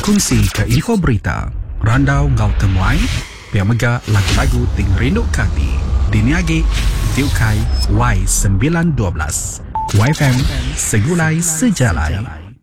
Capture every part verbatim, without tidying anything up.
Kongsi ke info berita, randau ngau temuai, pia mega lagu-lagu ting rindu kati. Diniagi, Tiukai Y sembilan dua belas. Y F M, segulai sejalai.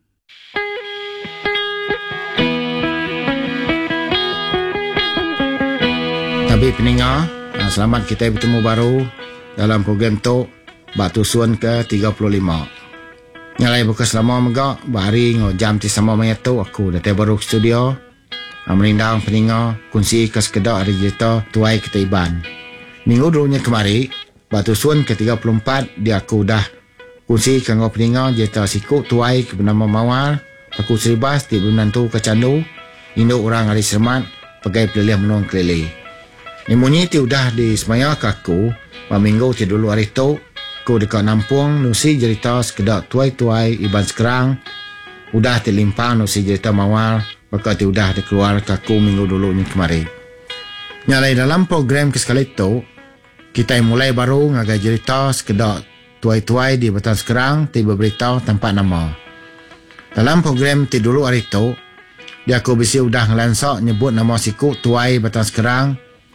Tapi peningat, selamat kita bertemu baru dalam program tu Batu Suan ke tiga puluh lima. Nyalai buka selama megak, bahari ngo jam ti sama maya tu aku datang baru ke studio. Merindang peningat, kunci ke sekedar hari cerita tuai kita Iban. Minggu dulunya kemari, Batu Suan ke tiga puluh empat, dia aku dah kunci ke ngau peningat cerita sikuk tuai ke bernama Mawar. Aku seribas di menantu ke Candu, induk orang hari sermat, pakai pelilih menung kelili. Imunyi ti udah di semaya ke aku, minggu ti dulu hari tu, aku dekat Nampung, nusi cerita sekedar tuai-tuai Iban sekarang, udah ti limpang nusi cerita Mawar, maka ti udah di keluar ke aku minggu dulu ni kemari. Nyalai dalam program kesekali tu, kita mulai baru ngagai cerita sekedar tuai-tuai di Batan sekarang, ti berberitahu tanpa nama. Dalam program ti dulu hari tu, dia aku bisi udah ngelansak nyebut nama siku tuai Batan sekarang,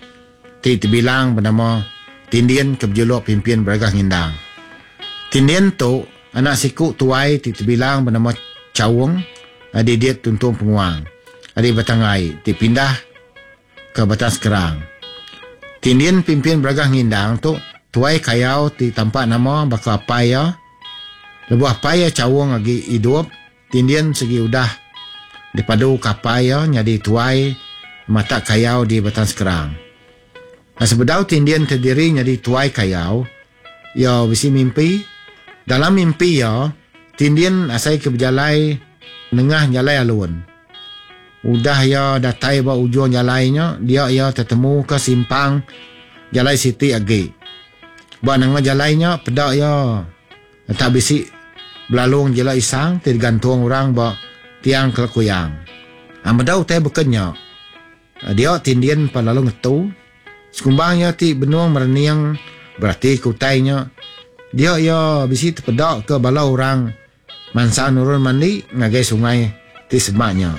ti terbilang bernama Tindian Kebejuluk Pimpin Beragah Ngindang. Tindian tu anak siku tuai ti terbilang bernama Cawung, adik dia tuntung penguang. Adik Batangai ti pindah ke Batan sekarang. Tindian Pimpin Beragah Ngindang tu tuai kayau ti tampak nama bakal apa ya. Lebuh apa ya Cawung lagi hidup, Tindian segi udah dipadu kapaya nyadi tuai mata kayau di Batan sekarang. Nah, sebedau Tindian terdiri jadi tuai kayau, ya bisi mimpi. Dalam mimpi ya, Tindian asai ke berjalai nengah nyalai alun. Udah ya datai ba ujung jalainya, dia ya tertemu ke simpang jalai Siti Agi. Ba nengah jalainya pedak ya, tak bisi belalung jalai isang, tergantung orang ba tiang kelekuyang. Amadau tai bekenya. Dia Tindian palalung itu. Sekumbangnya ti benung mereniang berarti kutainya dia ya bisi terpedak ke balau orang mansa nurun mandi ngagai sungai ti semaknya.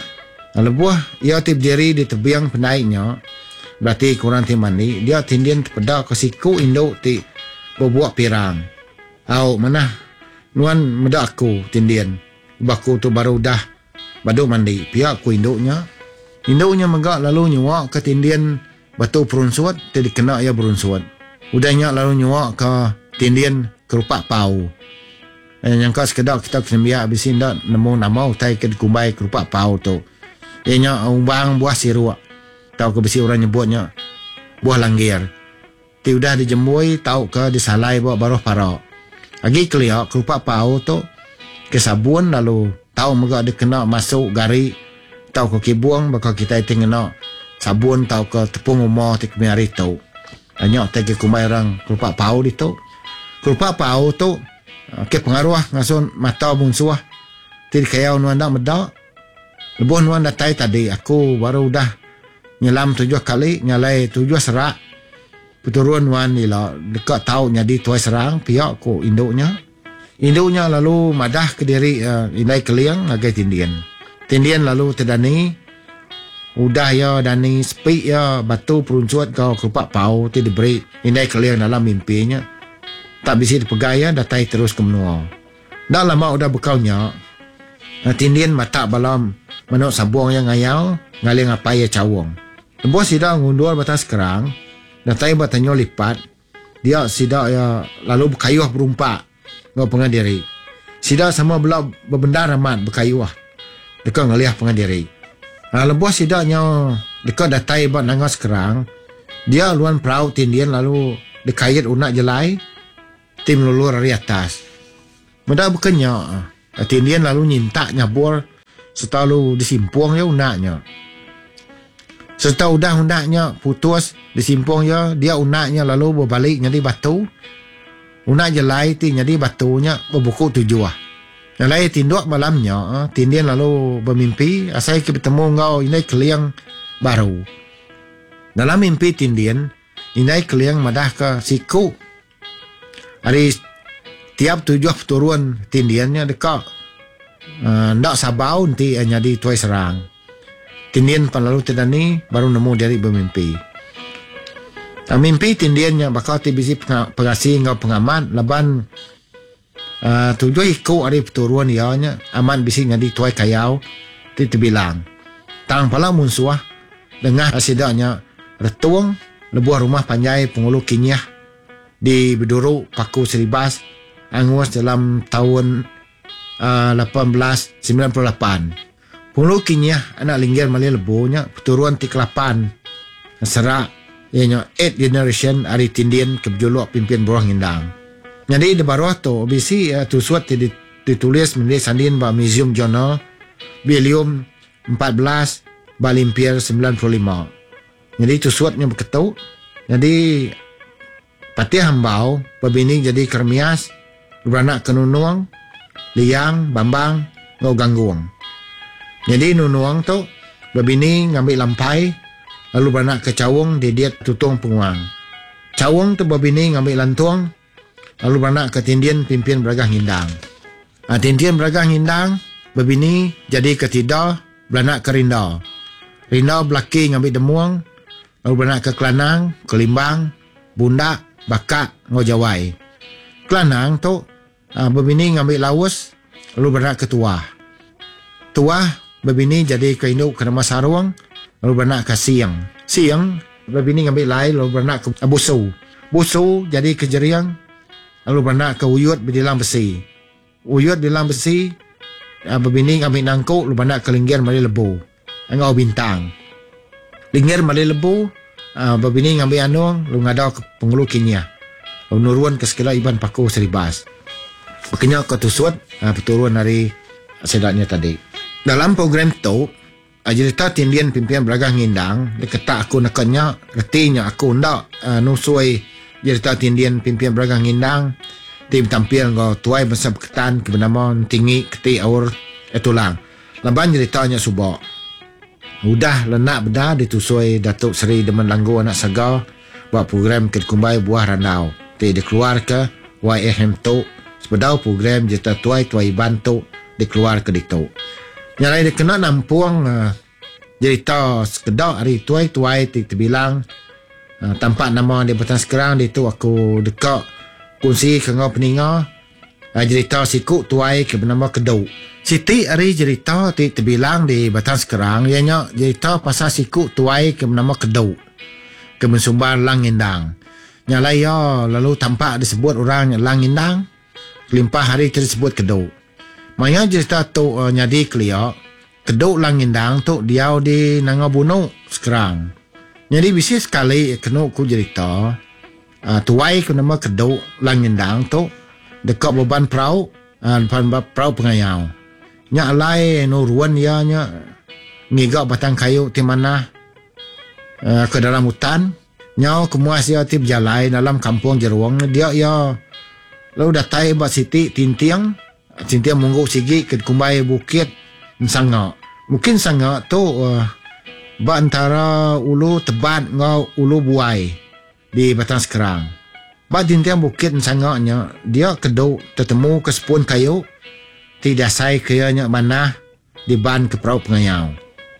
Lebuah ia ti berdiri di tebiang penaiknya berarti kurang ti mandi dia Tindian terpedak ke siku induk ti berbuat pirang. Au mana nuan medak aku Tindian baku tu baru dah badu mandi pihak ku induknya induknya megak lalu nyuak ke Tindian batu perunsuat, jadi kena ya perunsuat. Udahnya lalu nyuak ke Tindian kerupak pau. Eh, yang kau sekedar kita kena biar habis ini dah nemu nama utai ke dikumbai kerupak pau tu. Ianya umbang buah siruak. Tahu ke besi orang nyebutnya buah langgir. Ti udah dijembui tahu ke disalai bawa baruh parak. Lagi keliak kerupak pau tu ke sabun lalu tahu mereka ada kena masuk gari. Tahu ke kibuang bakal kita tinggal sabun tau ke tepung umah ti kemari tu. Hanya tak ke kumai orang kerupak pau di tu. Kerupak pau tu ke pengaruh ngasun mata bungsuah. Ti kaya nuan dak medak. Lebuh nuan datai tadi aku baru dah nyelam tujuh kali nyalai tujuh serak. Puturun nuan ni lah dekat tau nyadi tuai serang pihak ko induknya. Induknya lalu madah ke diri uh, indai keliang ngagai Tindian. Tindian lalu terdani udah ya dani speak ya batu peruncuat kau kerupak pau ti diberi indai keliang dalam mimpinya tak bisa dipegaya datai terus ke menua. Dah lama udah bekaunya Tindian mata balam menuk sabuang yang ngayau ngaling apa ya Cawung. Lebuh sidak ngundur batas kerang datai batanyo lipat dia sidak ya lalu berkayuh berumpak ngau pengadiri sidak sama belah berbendar amat berkayuh dekat ngaliah pengadiri. Nah, lebuh sidaknya dekat datai buat nangas kerang, dia luan perahu Tindian lalu dekayat unak jelai, tim lulur dari atas. Mendak bekenya, Tindian lalu nyinta nyabur, serta lalu disimpung ya unaknya. Serta udah unaknya putus, disimpung ya, dia unaknya lalu berbalik jadi batu. Unak jelai ti jadi batunya berbuku tujuh. Nalai tinduk malamnya, Tindian lalu bermimpi, asai ke bertemu ngau inai keliang baru. Dalam mimpi Tindian, inai keliang madah ke siku. Hari tiap tujuh turun Tindiannya dekat. Uh, ndak sabau nanti nyadi tuai serang. tindian pan lalu tedani baru nemu dari bermimpi. Uh, mimpi tindiannya bakal ti bisi pengasi ngau pengaman laban uh, tujuh iku ari peturuan ianya aman bisi ngadi tuai kayau ti terbilang. Tang pala munsuah dengan asidanya retuang lebuah rumah panjai pengulu kinyah di Beduru Paku Seribas angus dalam tahun uh, lapan belas sembilan puluh lapan. Pengulu kinyah anak linggir mali lebuhnya peturuan ti kelapan serak ianya eight generation ari tindian kebjolok pimpin borong hindang. Jadi di bawah tu bisi uh, tu suat ditulis menjadi sandin ba Museum Journal volume empat belas Balimpier sembilan puluh lima. Jadi tu suatnya berketu. Jadi patih hambau babini jadi kermias beranak ke Nunuang, Liang, Bambang, ngau gangguang. Jadi Nunuang tu babini ngambil lampai lalu beranak ke Cawung dia diet tutung penguang. Cawung tu babini ngambil lantuang lalu beranak ke Tindian pimpin Beragah Ngindang. Ha, Tindian Beragah Ngindang babini jadi ke Tidar beranak ke Rinda. Rinda belaki ngambil Demuang lalu beranak ke Kelanang, ke Limbang, Bundak, Bakak, ngau Jawai. Kelanang tu uh, babini ngambil Lawas lalu beranak ke Tuah. Tuah babini jadi ke induk ke Nama Saruang lalu beranak ke Siang. Siang babini ngambil Lai lalu beranak ke Busu. Busu jadi ke Jeriang lalu beranak ke Uyut Bidilang Besi. Uyut Bidilang Besi uh, babini ngambil Nangkuk lalu beranak ke Linggir Mali Lebu. Ngau Bintang. Linggir Mali Lebu uh, babini ngambil Anung lalu ngadau ke Pengulu Kinyah. Lalu nuruan ke sekolah Iban Paku Seribas. Makanya kau tusuat uh, peturuan dari sedaknya tadi. Dalam program tu, cerita tindian pimpinan Beragah Ngindang, dia kata aku nakanya, retinya aku ndak uh, nusui cerita tindian pimpinan Beragah Ngindang, tim tampil kau tuai besar ketan ke bernama tinggi keti aur etulang. Laban ceritanya subak. Udah lenak beda ditusui Datuk Seri Demen Langgu anak Saga buat program Kedkumbai Buah Randau. Ti dikeluar ke Y F M tu sepedau program cerita tuai tuai bantu dikeluar ke ditu. Yang lain dia kena nampuang uh, cerita sekedar hari tuai tuai ti terbilang uh, tampak nama dia petang sekarang dia tu aku dekat kunci ke ngau peninga uh, cerita siku tuai ke bernama Kedau. Siti hari cerita ti terbilang di batang sekarang ianya cerita pasal siku tuai ke bernama Kedau ke Mensumbar Langindang. Yang lain ya lalu tampak disebut orang Langindang limpah hari tersebut Kedau. Maya cerita tu uh, nyadi clear Keduk Langindang tu dia di Nangau Bunuh sekarang. Jadi bisnis sekali kena ku cerita uh, tuai ku nama Keduk Langindang tu dekat beban perahu uh, depan perahu pengayau. Nya alai nuruan ya nya ngigak batang kayu di mana uh, ke dalam hutan. Nya kemuas dia ti berjalan dalam kampung Jeruang dia ya lalu datai bat siti tintiang tintiang mungguk sigi ke kumbai bukit sanga. Mungkin sanga tu uh, ba antara ulu Tebat ngau ulu Buai di Batang Sekerang. Ba tintiang bukit sanga nya dia kedau tertemu ke sepun kayu tidak sai kayanya mana di ban ke perahu pengayau.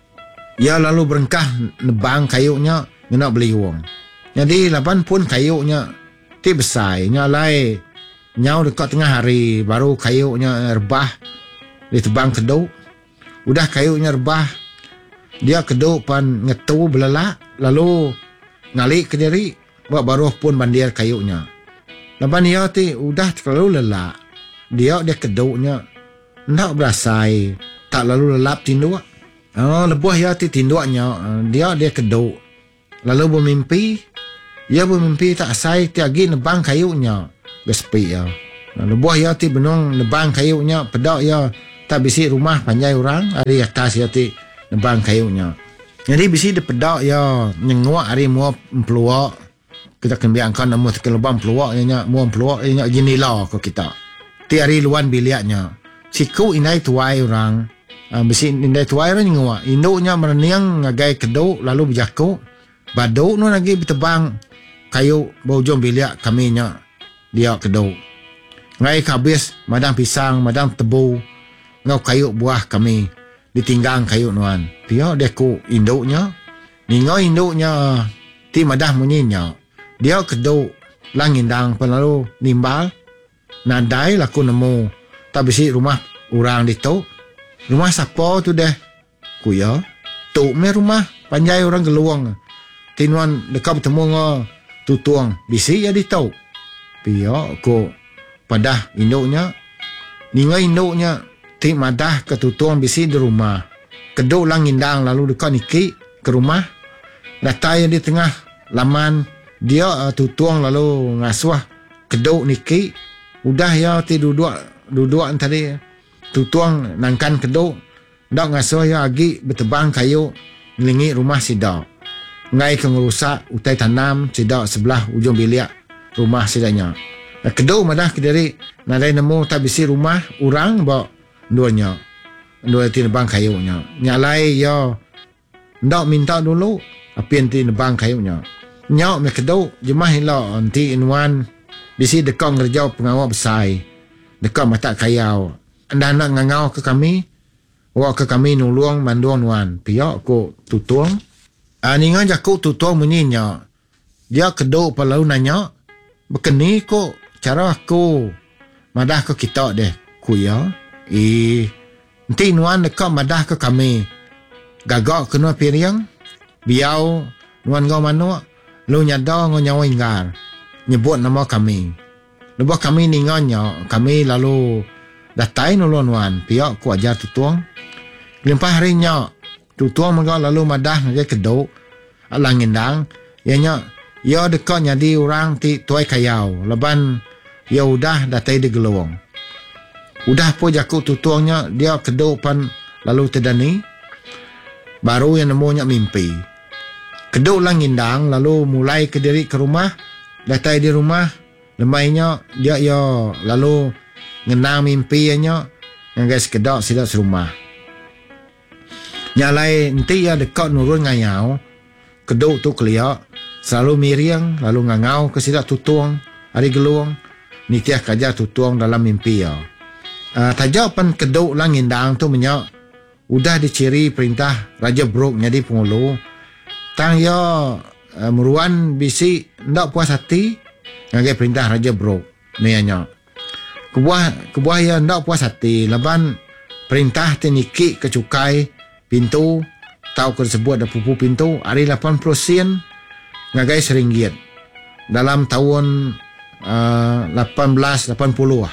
Ia lalu berengkah nebang kayunya ngena beli wong. Jadi lapan pun kayunya ti besar nya lai nyau dekat tengah hari baru kayunya rebah ditebang kedau. Udah kayunya rebah dia kedau pan ngetu belelak lalu ngalik ke diri buat baru pun bandir kayunya. Lapan dia ti udah terlalu lelak dia dia kedaunya ndak berasai tak lalu lelap tinduk. Oh, lebuh ya ti tinduknya dia dia kedau lalu bermimpi ia bermimpi tak asai ti agi nebang kayunya gespi ya. Lebuh ya ti benung nebang kayunya pedak ya tak bisi rumah panjai orang hari atas ya ti nebang kayunya. Jadi bisi de pedak ya nyenguak hari muap peluak kita akan biarkan nama ke lubang peluak nya muap peluak nya jinila ko kita. Ti hari luan biliaknya. Siku indai tuai orang uh, bisi indai tuai orang nyenguak induknya mereniang ngagai kedau lalu berjaku badau no lagi bertebang kayu bojong biliak kami nya dia kedau. Ngai habis madang pisang, madang tebu, ngau kayu buah kami. ditinggang kayu nuan. Pia dia ku induknya. Ningo induknya ti madah munyinya. Dia keduk langindang penalu nimbal. Nadai laku nemu. Tak bisi rumah orang di tu. Rumah siapa tu deh? Kuya. Tu me rumah panjai orang geluang. Tinuan dekat bertemu ngo tutuang. Bisi ya di tu. Pia ku padah induknya. Ningo induknya ti madah ke tutuang bisi di rumah. Keduk langindang lalu dekat niki ke rumah. Datai di tengah laman dia uh, tutuang lalu ngasuh keduk niki. Udah ya ti duduk duduk tadi tutuang nangkan keduk. Dak ngasuh ya agi bertebang kayu ngelingi rumah sidak. Ngai ke ngerusak utai tanam sidak sebelah ujung bilik rumah sidaknya. Nah, keduk madah kediri nadai nemu tak bisi rumah orang bawa duanya. Dua ti nebang kayunya. Nyalai ya ndak minta dulu apien ti nebang kayunya. Nyok me keduk jemah ilo anti inwan bisi dekong kerja pengawal besar. Dekong mata kayau. Anda nak ngangau ke kami? Wak ke kami nulung manduang nuan. Piak ko tutuang. Ah ningan jakuk tutuang munyinya. Dia keduk palau nanya. Bekeni ko cara aku madah ke kita deh. Kuya. Eh. Nanti nuan dekat madah ke kami. Gagak kena piriang. Biau. Nuan ngau manuk. Lu nyada ngau nyawa inggar. Nyebut nama kami. Lepas kami ningannya. Kami lalu datai nulun nuan. Piak ku ajar tutuang. Limpah harinya. Tutuang mereka lalu madah ngagai keduk. Langindang. Ianya. Ya dekat nyadi orang ti tuai kayau. Leban. Ya udah datai di geluang. Udah pun jakuk tutuangnya. Dia keduk pan lalu terdani. Baru yang nemunya mimpi. Keduk langindang. Lalu mulai ke diri ke rumah. Datai di rumah. Lemainya. Dia ya lalu ngenang mimpi ianya. Yang guys kedok sidak serumah. Nyalai nanti ya dekat nurun ngayau. Keduk tu keliak. Selalu miriang. Lalu ngangau ke sidak tutuang. Hari geluang. Nitiah kajar tutuang dalam mimpi ya. Uh, tajapan keduk langindang tu menyak. Udah diciri perintah Raja Brok jadi pengulu. Tang ya uh, meruan bisi ndak puas hati. Ngagai perintah Raja Brok. Nianya. Kebuah kebuah ya ndak puas hati. Leban perintah teniki ke cukai pintu. Tahu ke sebut ada pupu pintu. Hari lapan puluh sen. Ngagai seringgit. Dalam tahun uh, lapan belas lapan puluh lah.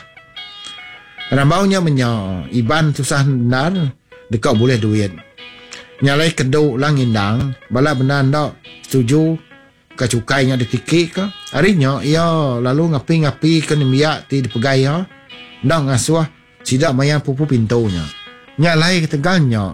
Rambaunya menyak. Iban susah benar. Dekat boleh duit. Nyalai keduk langindang. Bala benar ndak setuju. Ke cukainya ditikik ke. Harinya ia lalu ngapi-ngapi ke nemiak ti dipegai ya. Ndak ngasuh. Sidak mayang pupu pintunya. Nyalai ketegalnya.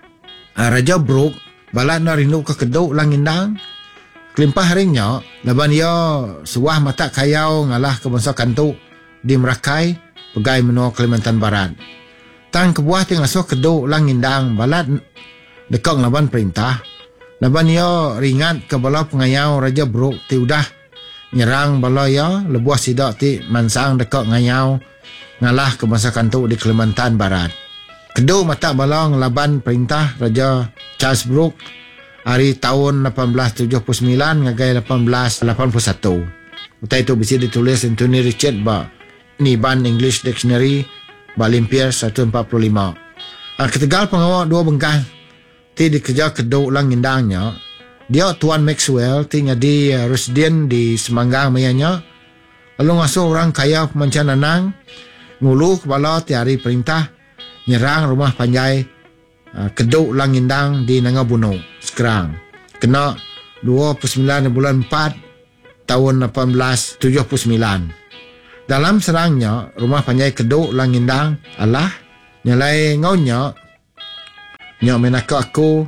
Raja Brok. Bala nak rindu ke keduk langindang. Kelimpah harinya. Laban ia suah mata kayau ngalah ke bangsa kantuk. Di Merakai. Pegai menua Kalimantan Barat. Tang kebuah tengah so keduk langindang balat dekat laban perintah. Laban ia ringat ke bala pengayau Raja Brok ti udah nyerang bala ia lebuah sidak ti mansang dekat ngayau ngalah ke bangsa kantuk di Kalimantan Barat. Keduk mata bala ngelaban perintah Raja Charles Brok hari tahun lapan belas tujuh puluh sembilan ngagai lapan belas lapan puluh satu. Utai itu bisa ditulis Anthony Richard ba ni ban English Dictionary Balimpier seratus empat puluh lima. Ah, ketegal pengawal dua bengkah ti dikejar keduk langindangnya. Dia Tuan Maxwell ti nyadi uh, residen di Semanggang mayanya. Lalu ngasuh orang kaya pemancan nanang ngulu kepala ti hari perintah nyerang rumah panjai uh, keduk langindang di Nangabuno sekarang. Kena dua puluh sembilan bulan empat tahun lapan belas tujuh puluh sembilan. Dalam serangnya, rumah panjai keduk langindang Allah nyalai ngaunya nyok menaka aku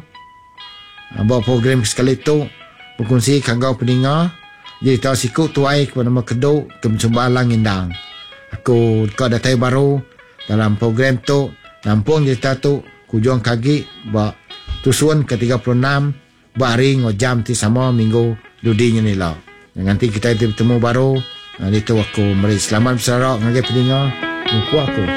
bawa program sekali tu berkongsi kangau peninga jadi tahu siku tuai kepada nama keduk ke mencuba langindang. Aku kau datai baru dalam program tu nampung cerita tu kujuang kaki bawa tusuan ke tiga puluh enam bari ngojam ti sama minggu dudinya nila. Nanti kita bertemu baru. Nah, itu aku meri selamat bersarak ngagai pendengar. Muka aku.